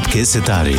रात के सितारे।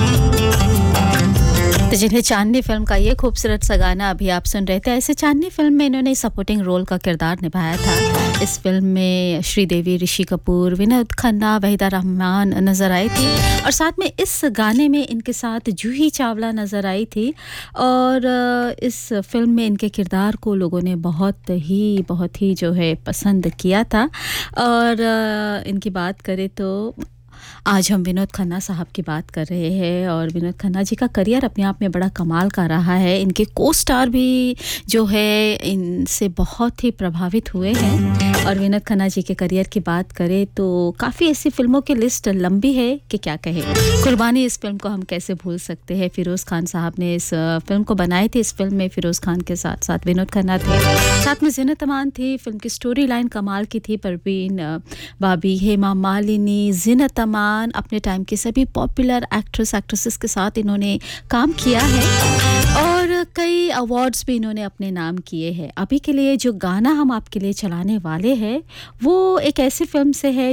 तो जिन्हें चांदनी फिल्म का ये खूबसूरत सा गाना अभी आप सुन रहे थे, ऐसे चांदनी फिल्म में इन्होंने सपोर्टिंग रोल का किरदार निभाया था। इस फिल्म में श्रीदेवी, ऋषि कपूर, विनोद खन्ना, वहीदा रहमान नज़र आई थी और साथ में इस गाने में इनके साथ जूही चावला नज़र आई थी। और इस फिल्म में इनके किरदार को लोगों ने बहुत ही जो है पसंद किया था। और इनकी बात करें तो आज हम विनोद खन्ना साहब की बात कर रहे हैं और विनोद खन्ना जी का करियर अपने आप में बड़ा कमाल का रहा है। इनके को स्टार भी जो है इनसे बहुत ही प्रभावित हुए हैं। और विनोद खन्ना जी के करियर की बात करें तो काफ़ी ऐसी फिल्मों की लिस्ट लंबी है कि क्या कहें। कुर्बानी, इस फिल्म को हम कैसे भूल सकते हैं। फिरोज़ खान साहब ने इस फिल्म को बनाए थे। इस फिल्म में फिरोज़ खान के साथ साथ विनोद खन्ना थे, साथ में ज़ीनत अमान थी। फिल्म की स्टोरी लाइन कमाल की थी। परवीन बाबी, हेमा मालिनी, ज़ीनत अमान, अपने टाइम के सभी पॉपुलर एक्ट्रेसेस के साथ इन्होंने काम किया है और कई अवार्ड्स भी इन्होंने अपने नाम किए हैं। अभी के लिए जो गाना हम आपके लिए चलाने वाले हैं वो एक ऐसी फिल्म से है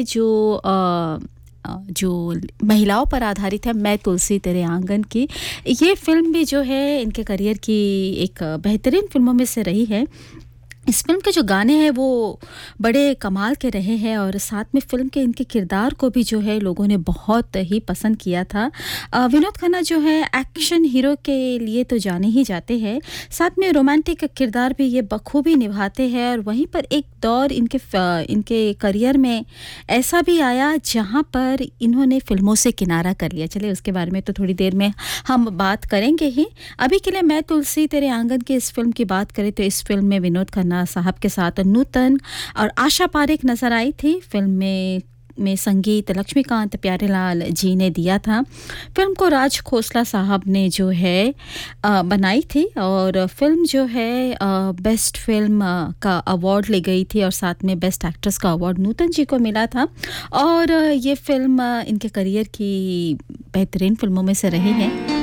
जो महिलाओं पर आधारित है, मैं तुलसी तेरे आंगन की। ये फिल्म भी जो है इनके करियर की एक बेहतरीन फिल्मों में से रही है। इस फिल्म के जो गाने हैं वो बड़े कमाल के रहे हैं और साथ में फ़िल्म के इनके किरदार को भी जो है लोगों ने बहुत ही पसंद किया था। विनोद खन्ना जो है एक्शन हीरो के लिए तो जाने ही जाते हैं, साथ में रोमांटिक किरदार भी ये बखूबी निभाते हैं। और वहीं पर एक दौर इनके करियर में ऐसा भी आया जहां पर इन्होंने फ़िल्मों से किनारा कर लिया। चलिए उसके बारे में तो थोड़ी देर में हम बात करेंगे ही। अभी के लिए मैं तुलसी तेरे आंगन की इस फिल्म की बात करें तो इस फिल्म में विनोद खन्ना साहब के साथ नूतन और आशा पारेख नजर आई थी। फिल्म में संगीत लक्ष्मीकांत प्यारेलाल जी ने दिया था। फिल्म को राज खोसला साहब ने जो है बनाई थी और फिल्म जो है बेस्ट फिल्म का अवार्ड ले गई थी और साथ में बेस्ट एक्ट्रेस का अवार्ड नूतन जी को मिला था। और ये फिल्म इनके करियर की बेहतरीन फिल्मों में से रही है।